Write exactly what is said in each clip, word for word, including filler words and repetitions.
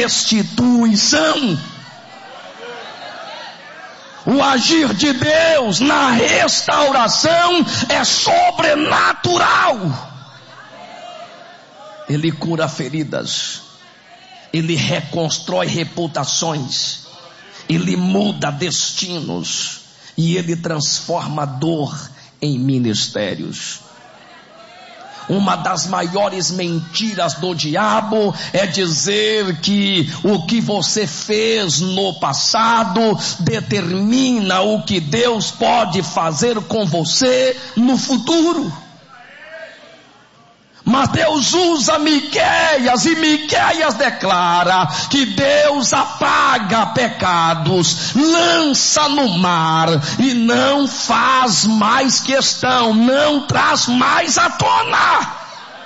restituição. O agir de Deus na restauração é sobrenatural. Ele cura feridas, Ele reconstrói reputações, Ele muda destinos e Ele transforma dor em ministérios. Uma das maiores mentiras do diabo é dizer que o que você fez no passado determina o que Deus pode fazer com você no futuro. Mas Deus usa Miqueias, e Miqueias declara que Deus apaga pecados, lança no mar e não faz mais questão, não traz mais à tona.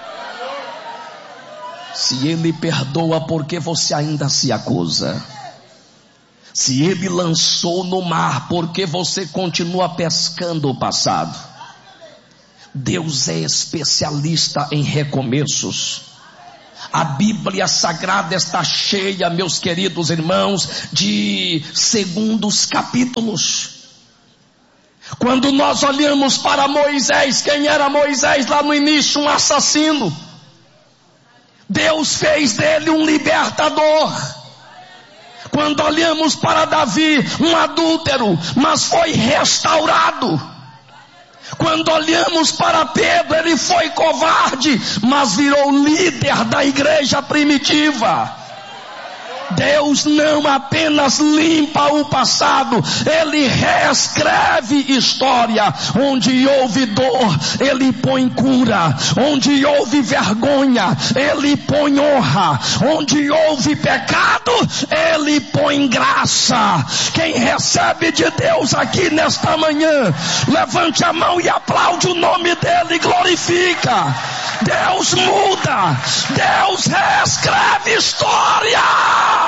Se Ele perdoa, por que você ainda se acusa? Se Ele lançou no mar, por que você continua pescando o passado? Deus é especialista em recomeços. A Bíblia Sagrada está cheia, meus queridos irmãos, de segundos capítulos. Quando nós olhamos para Moisés, quem era Moisés lá no início? Um assassino. Deus fez dele um libertador. Quando olhamos para Davi, um adúltero, mas foi restaurado. Quando olhamos para Pedro, ele foi covarde, mas virou líder da igreja primitiva. Deus não apenas limpa o passado, Ele reescreve história. Onde houve dor, Ele põe cura. Onde houve vergonha, Ele põe honra. Onde houve pecado, Ele põe graça. Quem recebe de Deus aqui nesta manhã, levante a mão e aplaude o nome dEle, glorifica. Deus muda, Deus reescreve história.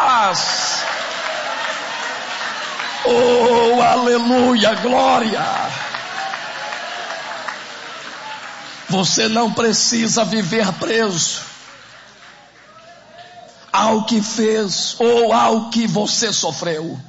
Oh, aleluia, glória. Você não precisa viver preso ao que fez ou ao que você sofreu.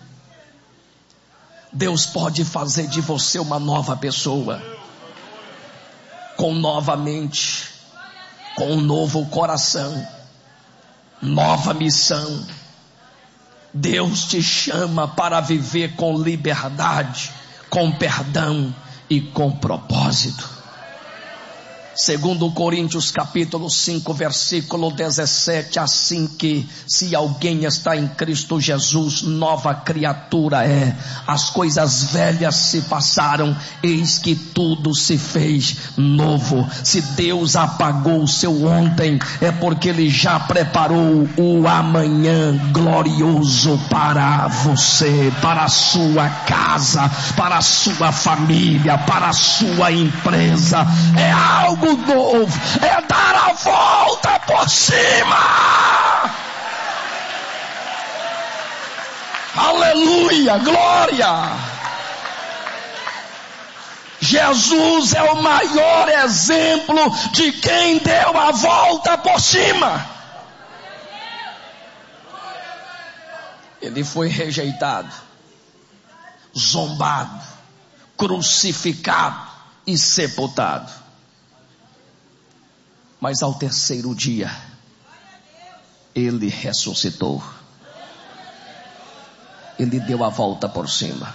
Deus pode fazer de você uma nova pessoa, com nova mente, com um novo coração, nova missão. Deus te chama para viver com liberdade, com perdão e com propósito. Segundo Coríntios capítulo cinco, versículo dezessete, assim que se alguém está em Cristo Jesus, nova criatura é. As coisas velhas se passaram, eis que tudo se fez novo. Se Deus apagou o seu ontem, é porque Ele já preparou o amanhã glorioso para você, para a sua casa, para a sua família, para a sua empresa. É algo novo, é dar a volta por cima. Aleluia, glória. Jesus é o maior exemplo de quem deu a volta por cima. Ele foi rejeitado, zombado, crucificado e sepultado. Mas ao terceiro dia, Ele ressuscitou. Ele deu a volta por cima.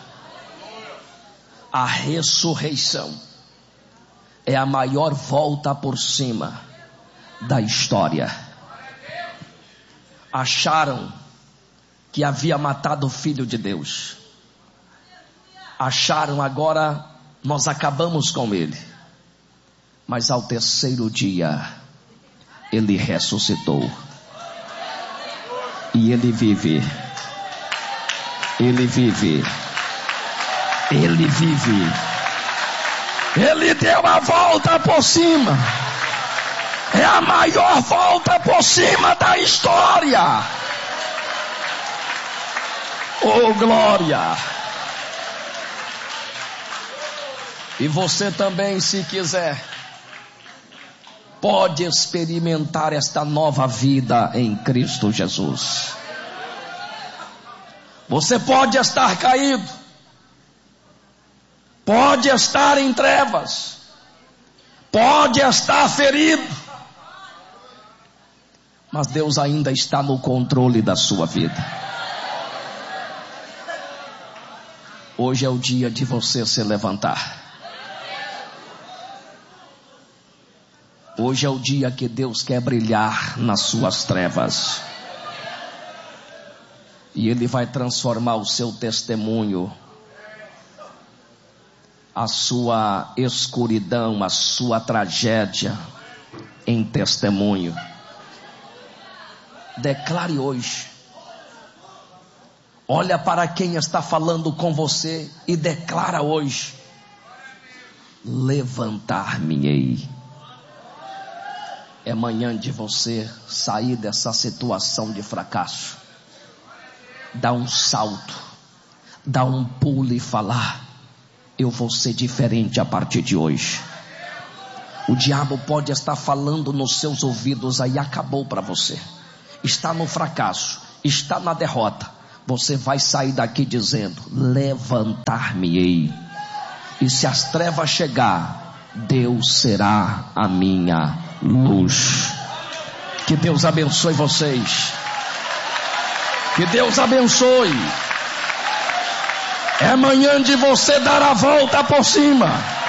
A ressurreição é a maior volta por cima da história. Acharam que havia matado o Filho de Deus. Acharam agora, nós acabamos com Ele. Mas ao terceiro dia, Ele ressuscitou. E Ele vive. Ele vive. Ele vive. Ele deu a volta por cima. É a maior volta por cima da história. Oh, glória. E você também, se quiser, pode experimentar esta nova vida em Cristo Jesus. Você pode estar caído, pode estar em trevas, pode estar ferido, mas Deus ainda está no controle da sua vida. Hoje é o dia de você se levantar. Hoje é o dia que Deus quer brilhar nas suas trevas. E Ele vai transformar o seu testemunho, a sua escuridão, a sua tragédia, em testemunho. Declare hoje. Olha para quem está falando com você e declara hoje: levantar-me-ei. É manhã de você sair dessa situação de fracasso. Dá um salto, dá um pulo e falar: eu vou ser diferente a partir de hoje. O diabo pode estar falando nos seus ouvidos aí: acabou para você, está no fracasso, está na derrota. Você vai sair daqui dizendo: levantar-me-ei. E se as trevas chegar, Deus será a minha luz. Que Deus abençoe vocês. Que Deus abençoe. É manhã de você dar a volta por cima.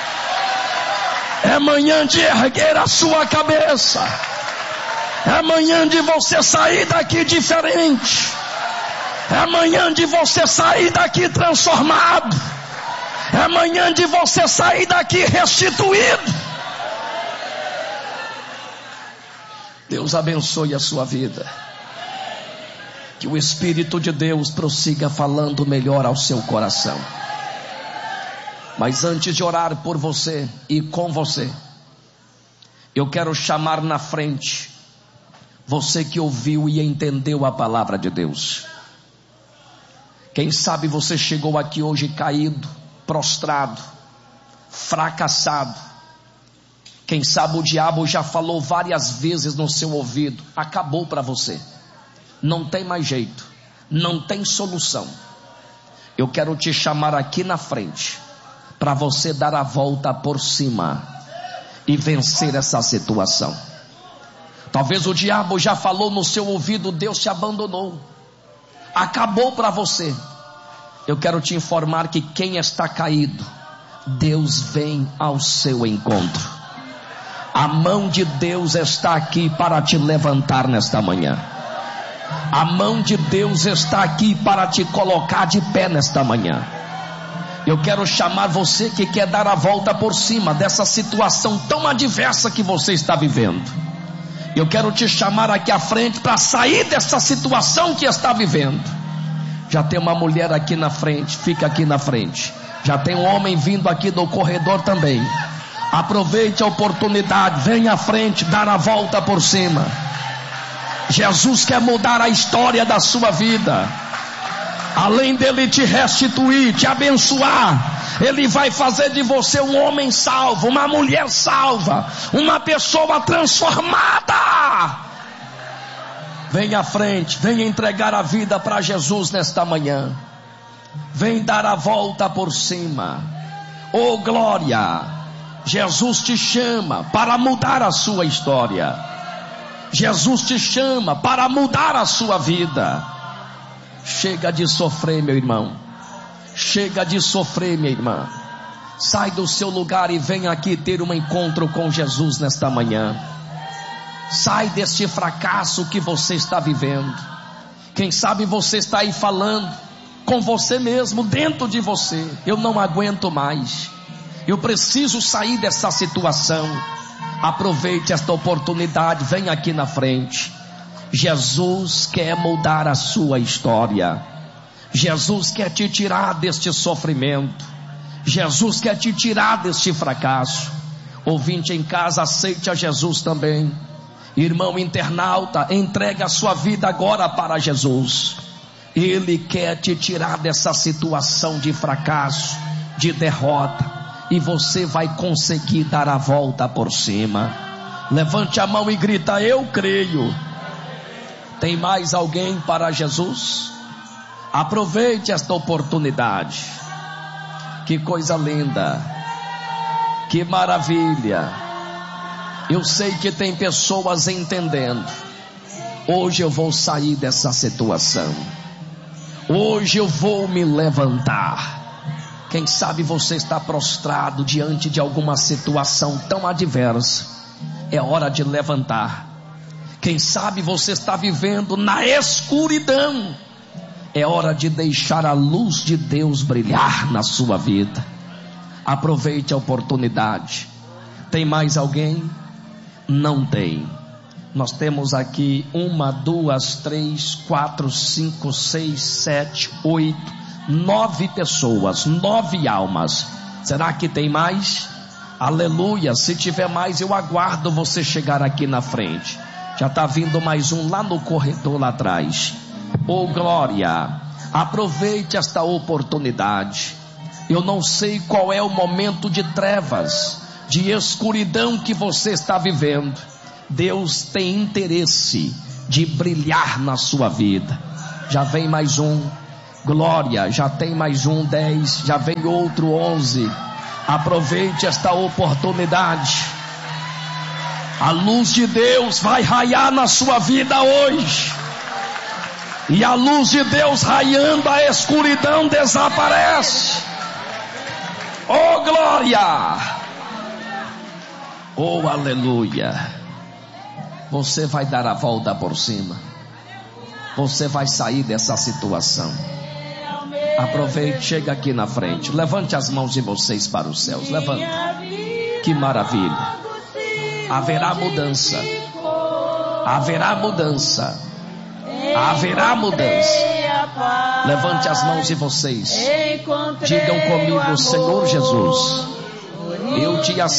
É manhã de erguer a sua cabeça. É manhã de você sair daqui diferente. É manhã de você sair daqui transformado. É manhã de você sair daqui restituído. Deus abençoe a sua vida. Que o Espírito de Deus prossiga falando melhor ao seu coração. Mas antes de orar por você e com você, eu quero chamar na frente você que ouviu e entendeu a palavra de Deus. Quem sabe você chegou aqui hoje caído, prostrado, fracassado. Quem sabe o diabo já falou várias vezes no seu ouvido: acabou para você, não tem mais jeito, não tem solução. Eu quero te chamar aqui na frente para você dar a volta por cima e vencer essa situação. Talvez o diabo já falou no seu ouvido: Deus te abandonou, acabou para você. Eu quero te informar que quem está caído, Deus vem ao seu encontro. A mão de Deus está aqui para te levantar nesta manhã. A mão de Deus está aqui para te colocar de pé nesta manhã. Eu quero chamar você que quer dar a volta por cima dessa situação tão adversa que você está vivendo. Eu quero te chamar aqui à frente para sair dessa situação que está vivendo. Já tem uma mulher aqui na frente, fica aqui na frente. Já tem um homem vindo aqui do corredor também. Aproveite a oportunidade, venha à frente, dar a volta por cima. Jesus quer mudar a história da sua vida. Além dele te restituir, te abençoar, ele vai fazer de você um homem salvo, uma mulher salva, uma pessoa transformada. Venha à frente, venha entregar a vida para Jesus nesta manhã. Vem dar a volta por cima. Oh glória! Jesus te chama para mudar a sua história. Jesus te chama para mudar a sua vida. Chega de sofrer, meu irmão. Chega de sofrer, minha irmã. Sai do seu lugar e vem aqui ter um encontro com Jesus nesta manhã. Sai deste fracasso que você está vivendo. Quem sabe você está aí falando com você mesmo, dentro de você: eu não aguento mais, eu preciso sair dessa situação. Aproveite esta oportunidade, vem aqui na frente. Jesus quer mudar a sua história. Jesus quer te tirar deste sofrimento. Jesus quer te tirar deste fracasso. Ouvinte em casa, aceite a Jesus também. Irmão internauta, entregue a sua vida agora para Jesus. Ele quer te tirar dessa situação de fracasso, de derrota, e você vai conseguir dar a volta por cima. Levante a mão e grita: eu creio. Tem mais alguém para Jesus? Aproveite esta oportunidade. Que coisa linda. Que maravilha. Eu sei que tem pessoas entendendo. Hoje eu vou sair dessa situação. Hoje eu vou me levantar. Quem sabe você está prostrado diante de alguma situação tão adversa. É hora de levantar. Quem sabe você está vivendo na escuridão. É hora de deixar a luz de Deus brilhar na sua vida. Aproveite a oportunidade. Tem mais alguém? Não tem. Nós temos aqui uma, duas, três, quatro, cinco, seis, sete, oito, nove pessoas, nove almas. Será que tem mais? Aleluia. Se tiver mais, eu aguardo você chegar aqui na frente. Já está vindo mais um lá no corredor lá atrás. Oh glória. Aproveite esta oportunidade. Eu não sei qual é o momento de trevas, de escuridão que você está vivendo. Deus tem interesse de brilhar na sua vida. Já vem mais um. Glória. Já tem mais um, dez. Já vem outro, onze. Aproveite esta oportunidade. A luz de Deus vai raiar na sua vida hoje. E a luz de Deus raiando, a escuridão desaparece. Oh glória. Oh aleluia. Você vai dar a volta por cima. Você vai sair dessa situação. Aproveite, chega aqui na frente. Levante as mãos de vocês para os céus. Levante. Que maravilha. Haverá mudança. Haverá mudança. Haverá mudança. Levante as mãos de vocês. Digam comigo: Senhor Jesus, eu te